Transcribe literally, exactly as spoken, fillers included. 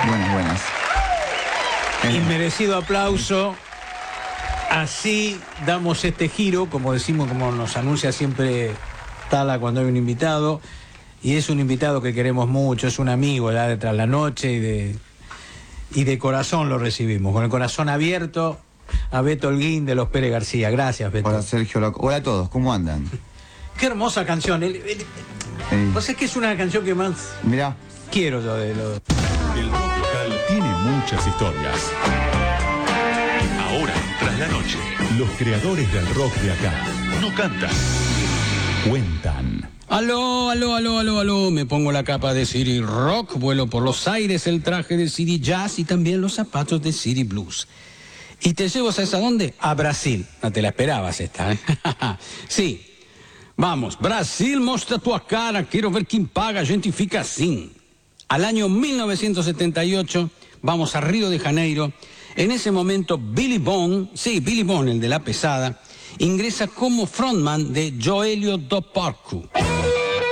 Buenas, buenas. Inmerecido aplauso. Así damos este giro, como decimos, como nos anuncia siempre Tala cuando hay un invitado. Y es un invitado que queremos mucho, es un amigo ya de Tras la Noche y de, y de corazón lo recibimos, con el corazón abierto, a Beto Holguín de los Pérez García. Gracias, Beto. Hola, Sergio. Hola a todos, ¿cómo andan? Qué hermosa canción. El, el, Sí. ¿Vos sabés que es una canción que más Mirá. quiero yo de lo... El rock local tiene muchas historias. Ahora, Tras la Noche, los creadores del rock de acá no cantan, cuentan. Aló, aló, aló, aló, aló, me pongo la capa de City Rock, vuelo por los aires, el traje de City Jazz y también los zapatos de City Blues. ¿Y te llevo, ¿sabes a dónde? A Brasil. No te la esperabas esta, ¿eh? Sí. Vamos, Brasil, mostra tua cara, quiero ver quién paga, a gente fica así. Al año mil novecientos setenta y ocho, vamos a Río de Janeiro. En ese momento, Billy Bond, sí, Billy Bond, el de la pesada, ingresa como frontman de Joelio do Porco.